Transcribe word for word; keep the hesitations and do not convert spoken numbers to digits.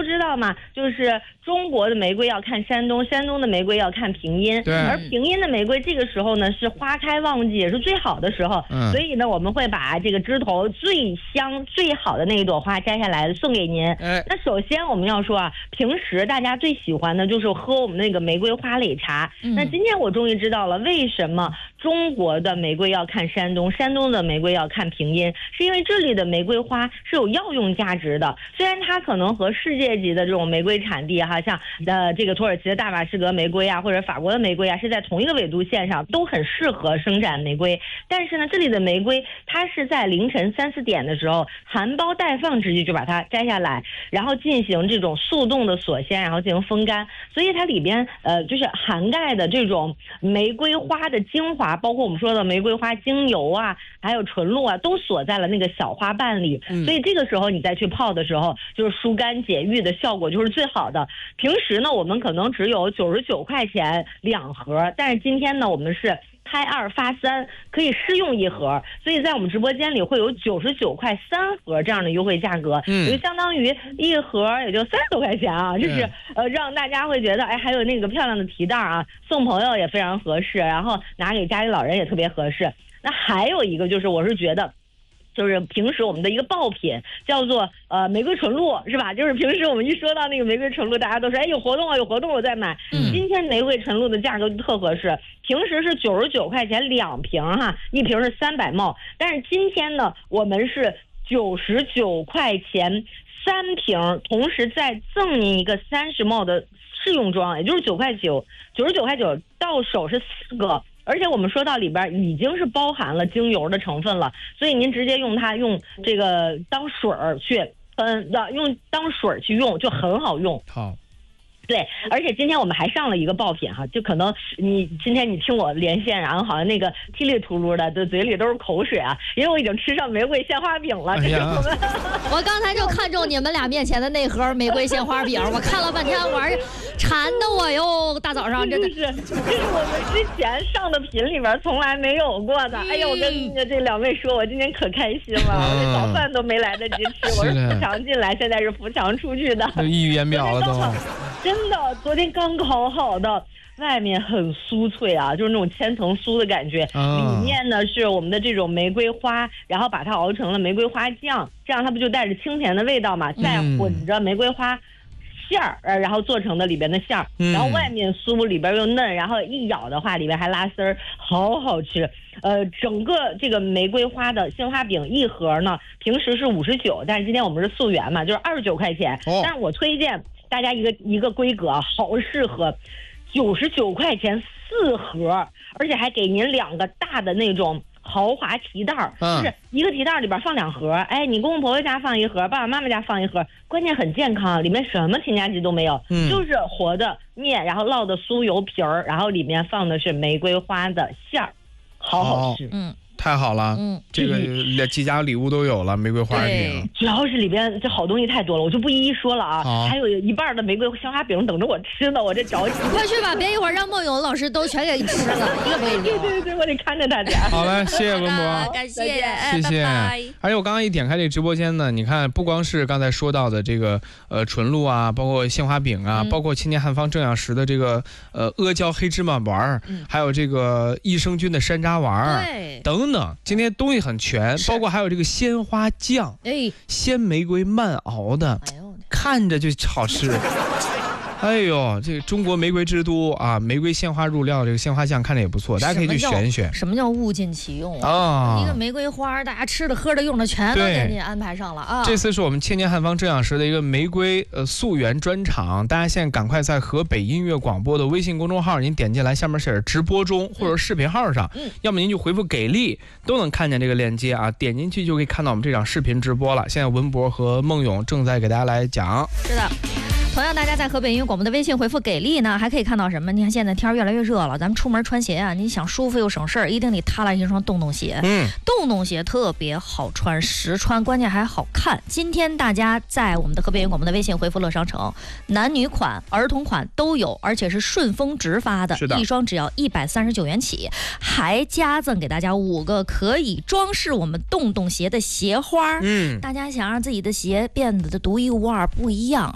知道嘛，就是中国的玫瑰要看山东，山东的玫瑰要看平阴，而平阴的玫瑰这个时候呢是花开旺季，也是最好的时候，嗯、所以呢我们会把这个枝头最香最好的那一朵花摘下来送给您。哎、那首先我们要说啊，平时大家最喜欢的就是喝我们那个玫瑰花蕾茶。嗯、那今天我终于知道了为什么中国的玫瑰要看山东，山东的玫瑰要看平阴，是因为这里的玫瑰花是有药用价值的。虽然它可能和世界级的这种玫瑰产地哈，像呃这个土耳其的大马士革玫瑰啊，或者法国的玫瑰啊，是在同一个纬度线上，都很适合生长玫瑰。但是呢，这里的玫瑰它是在凌晨三四点的时候，含苞待放之际就把它摘下来，然后进行这种速冻的锁鲜，然后进行风干，所以它里边呃就是涵盖的这种玫瑰花的精华，包括我们说的玫瑰花精油啊，还有纯露啊，都锁在了那个小花瓣里。嗯、所以这个时候你再去泡的时候，就是疏肝解郁的效果就是最好的。平时呢，我们可能只有九十九块钱两盒，但是今天呢，我们是拍二发三，可以试用一盒，所以在我们直播间里会有九十九块三盒这样的优惠价格，嗯，就相当于一盒也就三十多块钱啊，就是、嗯、呃让大家会觉得哎，还有那个漂亮的提袋啊，送朋友也非常合适，然后拿给家里老人也特别合适。那还有一个就是，我是觉得。就是平时我们的一个爆品叫做呃玫瑰纯露，是吧？就是平时我们一说到那个玫瑰纯露，大家都说哎有活动啊有活动我再买。嗯，今天玫瑰纯露的价格就特合适，平时是九十九块钱两瓶哈，一瓶是三百毫升，但是今天呢我们是九十九块钱三瓶，同时再赠您一个三十毫升的试用装，也就是九块九，九十九块九到手是四个。而且我们说到里边已经是包含了精油的成分了，所以您直接用它用这个当水儿去，嗯，用当水儿去用就很好用。 好。 对，而且今天我们还上了一个爆品哈，就可能你今天你听我连线，然后好像那个叽里秃噜的，这嘴里都是口水啊，因为我已经吃上玫瑰鲜花饼了。这是我们， 我刚才就看中你们俩面前的那盒玫瑰鲜花饼，我看了半天，玩意馋的我哟，大早上真的是，这是我们之前上的品里边从来没有过的。嗯、哎呀，我跟这两位说，我今天可开心了，嗯、我这早饭都没来得及吃，我是扶墙进来，现在是扶墙出去的， 溢于言表了都。 真的，昨天刚烤好的，外面很酥脆啊，就是那种千层酥的感觉。哦、里面呢是我们的这种玫瑰花，然后把它熬成了玫瑰花酱，这样它不就带着清甜的味道嘛？再混着玫瑰花馅儿，呃，然后做成的里边的馅儿，嗯、然后外面酥，里边又嫩，然后一咬的话，里边还拉丝儿，好好吃。呃，整个这个玫瑰花的鲜花饼一盒呢，平时是五十九，但是今天我们是溯源嘛，就是二十九块钱。哦、但是我推荐。大家一个一个规格好适合，九十九块钱四盒，而且还给您两个大的那种豪华提袋儿，嗯、就是一个提袋里边放两盒，哎，你公公婆婆家放一盒，爸爸妈妈家放一盒，关键很健康，里面什么添加剂都没有，嗯、就是活的面，然后烙的酥油皮儿，然后里面放的是玫瑰花的馅儿，好好吃， 嗯。 太好了，嗯，这个几家礼物都有了，玫瑰花饼。 主要是里边这好东西太多了，我就不一一说了啊。还有一半的玫瑰鲜花饼等着我吃呢，我这着急。 快去吧，别一会儿让孟勇老师都全给吃了，一个不给对对对，我得看着他点。 好嘞，谢谢文博， 感谢， 谢谢。而且我刚刚一点开这直播间呢，你看，不光是刚才说到的这个呃纯露啊，包括鲜花饼啊，嗯、包括青年汉方正养食的这个呃阿胶黑芝麻丸儿，嗯、还有这个益生菌的山楂丸儿，对，等等，今天东西很全，包括还有这个鲜花酱，哎，鲜玫瑰慢熬的，哎呦，看着就好吃。哎呦，这个中国玫瑰之都啊，玫瑰鲜花入料，这个鲜花酱看着也不错，大家可以去选一选。 什么叫物尽其用啊？哦、一个玫瑰花，大家吃的、喝的、用的全都给你安排上了啊！ 这次是我们千年汉方正养食的一个玫瑰呃溯源专场，大家现在赶快在河北音乐广播的微信公众号，您点进来，下面写着直播中或者视频号上，嗯、要么您就回复给力，都能看见这个链接啊，点进去就可以看到我们这场视频直播了。现在文博和孟勇正在给大家来讲。 是的。同样，大家在河北音乐广播的微信回复给力呢，还可以看到什么？你看现在天越来越热了，咱们出门穿鞋啊，你想舒服又省事儿，一定得踏拉一双洞洞鞋。嗯，洞洞鞋特别好穿，实穿，关键还好看。今天大家在我们的河北音乐广播的微信回复乐商城，男女款、儿童款都有，而且是顺丰直发的，一双只要一百三十九元起，还加赠给大家五个可以装饰我们洞洞鞋的鞋花。嗯，大家想让自己的鞋变得独一无二、不一样。